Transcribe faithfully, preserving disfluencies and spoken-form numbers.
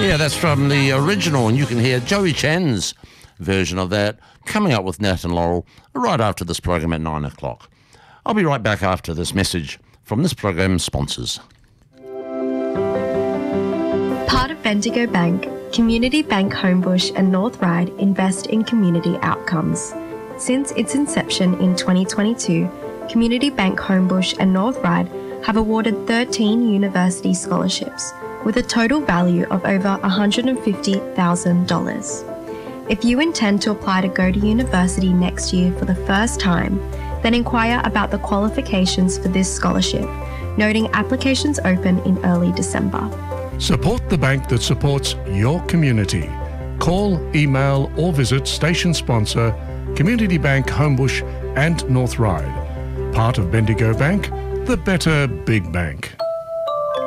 Yeah, that's from the original, and you can hear Joey Chen's version of that coming up with Nat and Laurel right after this program at nine o'clock. I'll be right back after this message from this program's sponsors. Part of Bendigo Bank, Community Bank Homebush and North Ryde invest in community outcomes. Since its inception in twenty twenty-two, Community Bank Homebush and North Ryde have awarded thirteen university scholarships with a total value of over one hundred fifty thousand dollars. If you intend to apply to go to university next year for the first time, then inquire about the qualifications for this scholarship, noting applications open in early December. Support the bank that supports your community. Call, email or visit station sponsor Community Bank Homebush and North Ryde. Part of Bendigo Bank, the better big bank.